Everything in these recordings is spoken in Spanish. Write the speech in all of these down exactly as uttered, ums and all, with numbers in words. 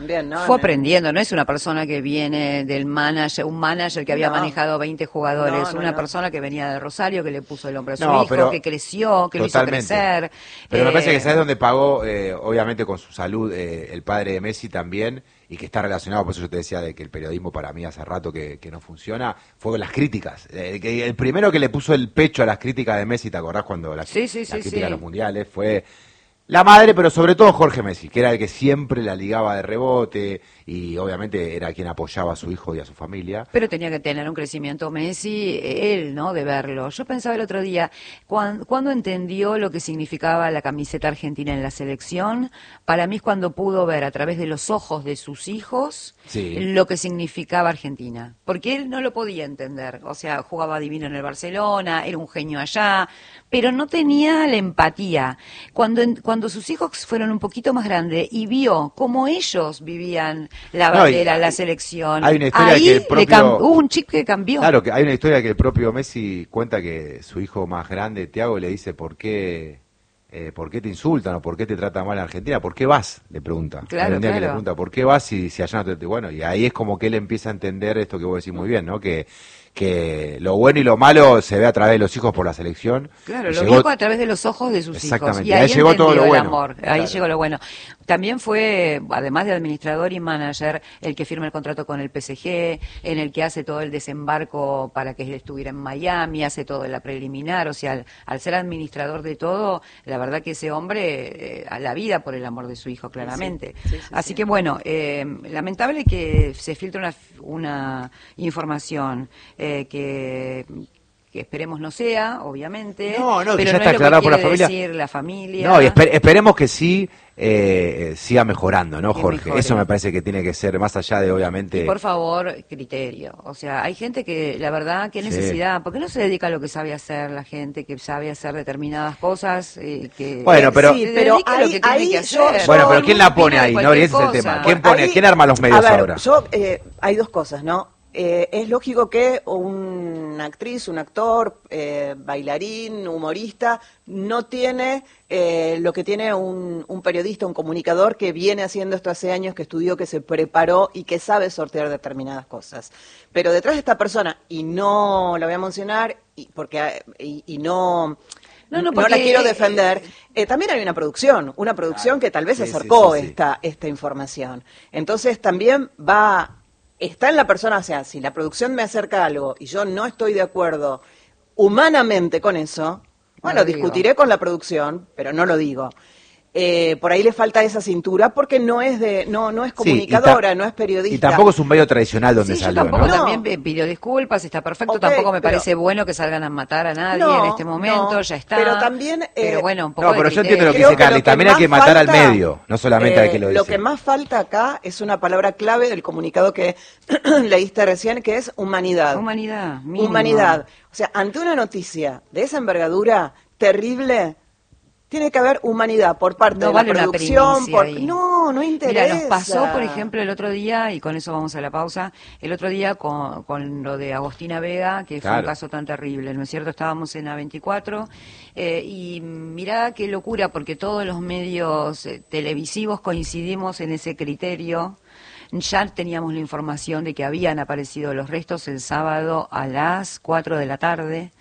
también, ¿no? Fue aprendiendo, no es una persona que viene del manager, un manager que había no. manejado veinte jugadores, no, no, una no. persona que venía de Rosario, que le puso el hombro a su No, hijo, pero, que creció, que totalmente. lo hizo crecer. Pero eh, me parece que sabes dónde pagó, eh, obviamente con su salud, eh, el padre de Messi también, y que está relacionado, por eso yo te decía de que el periodismo para mí hace rato que, que no funciona, fue con las críticas. Eh, que el primero que le puso el pecho a las críticas de Messi, ¿te acordás cuando la, sí, sí, la sí, crítica sí. a los mundiales? Fue la madre, pero sobre todo Jorge Messi, que era el que siempre la ligaba de rebote y obviamente era quien apoyaba a su hijo y a su familia. Pero tenía que tener un crecimiento Messi, él, ¿no? De verlo. Yo pensaba el otro día, cuando, cuando entendió lo que significaba la camiseta argentina en la selección, para mí es cuando pudo ver a través de los ojos de sus hijos Sí. lo que significaba Argentina. Porque él no lo podía entender. O sea, jugaba divino en el Barcelona, era un genio allá, pero no tenía la empatía. Cuando, cuando sus hijos fueron un poquito más grandes y vio cómo ellos vivían la bandera, no, y, la selección, hay una historia ahí que el propio, le hubo un chip que cambió. Claro, que hay una historia que el propio Messi cuenta que su hijo más grande, Thiago, le dice por qué, eh, por qué te insultan o por qué te tratan mal en Argentina, ¿por qué vas? Le pregunta. Claro, hay un día claro. que le pregunta, ¿por qué vas si, si allá no te... Bueno, y ahí es como que él empieza a entender esto que vos decís muy bien, ¿no? Que que lo bueno y lo malo se ve a través de los hijos por la selección. Claro, y lo llegó... vio a través de los ojos de sus Exactamente. hijos. Y ahí, ahí llegó todo lo el bueno. amor, ahí Claro. llegó lo bueno. También fue, además de administrador y manager, el que firma el contrato con el P S G, en el que hace todo el desembarco para que él estuviera en Miami, hace todo la preliminar, o sea, al, al ser administrador de todo, la verdad que ese hombre, eh, a la vida por el amor de su hijo, claramente. Sí, sí, sí, Así sí. que bueno, eh, lamentable que se filtre una, una información eh, que... que esperemos no sea, obviamente, no, no, pero ya no está es lo aclarado que por la quiere familia. decir la familia. No, y esper esperemos que sí eh, siga mejorando, ¿no, Que Jorge? mejore. Eso me parece que tiene que ser más allá de, obviamente... Y por favor, criterio. O sea, hay gente que, la verdad, qué necesidad. Sí. ¿Por qué no se dedica a lo que sabe hacer la gente, que sabe hacer determinadas cosas? Eh, que Bueno, pero- Sí, Sí, pero pero ahí, lo ahí- que tiene ahí que yo- hacer. yo- Bueno, Todo pero el ¿quién mundo la pone opina de ahí, cualquier Nori? Ese es el cosa. tema. ¿Quién Bueno, pone, ahí- quién arma los medios a ver, ahora? Yo, eh, hay dos cosas, ¿no? Eh, es lógico que una actriz, un actor, eh, bailarín, humorista, no tiene eh, lo que tiene un, un periodista, un comunicador que viene haciendo esto hace años, que estudió, que se preparó y que sabe sortear determinadas cosas. Pero detrás de esta persona, y no la voy a mencionar, y, porque, y, y no... No, no, No, porque, la quiero defender. Eh, también hay una producción, una producción Claro. que tal vez Sí, sí, acercó sí, sí. esta esta información. Entonces también va, está en la persona, o sea, si la producción me acerca algo y yo no estoy de acuerdo humanamente con eso, bueno, lo digo. discutiré con la producción, pero no lo digo. Eh, por ahí le falta esa cintura porque no es de no no es Sí, y comunicadora, ta- no es periodista. Y tampoco es un medio tradicional donde Sí, yo salió, tampoco ¿no? también pe- pidió disculpas, está perfecto, Ok, tampoco me pero- parece bueno que salgan a matar a nadie No, en este momento, no, ya está. pero también, eh, Pero bueno, un poco No, de pero yo entiendo lo que criterio. dice Creo Carly, lo que también hay que más matar al falta, medio, no solamente al eh, que lo dice. Lo que más falta acá es una palabra clave del comunicado que leíste recién, que es humanidad. Humanidad, mínimo. Humanidad. O sea, ante una noticia de esa envergadura terrible, tiene que haber humanidad por parte No de vale la una producción. primicia Por... ahí. No, no interesa. Mira, nos pasó, por ejemplo, el otro día, y con eso vamos a la pausa, el otro día con, con lo de Agostina Vega, que fue Claro. un caso tan terrible, ¿no es cierto? Estábamos en A veinticuatro, eh, y mirá qué locura, porque todos los medios eh, televisivos coincidimos en ese criterio. Ya teníamos la información de que habían aparecido los restos el sábado a las cuatro de la tarde.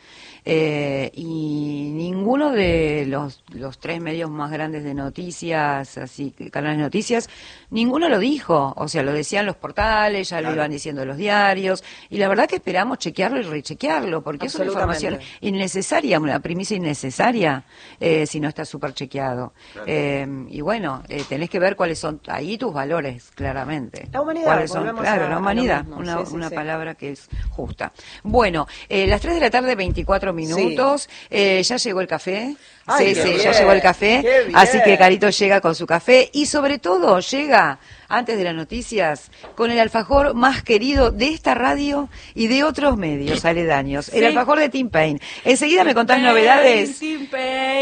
Eh, y ninguno de los, los tres medios más grandes de noticias, así canales de noticias, ninguno lo dijo. O sea, lo decían los portales, ya Claro. lo iban diciendo los diarios. Y la verdad que esperamos chequearlo y rechequearlo, porque es una información Absolutamente. innecesaria, una primicia innecesaria, eh, si no está súper chequeado. Claro. Eh, y bueno, eh, tenés que ver cuáles son ahí tus valores, claramente. La humanidad, ¿Cuáles son? volvemos Claro, a- a la lo humanidad, mismo. una, Sí, sí, una sí. palabra que es justa. Bueno, eh, las tres de la tarde, veinticuatro minutos, eh, ya llegó el café. Ay, sí, qué sí, bien, ya llegó el café. qué bien. Así que Carito llega con su café y sobre todo llega, antes de las noticias, con el alfajor más querido de esta radio y de otros medios aledaños. El Sí. alfajor de Tim Payne. Enseguida me contás Tim Payne, novedades. Tim Payne.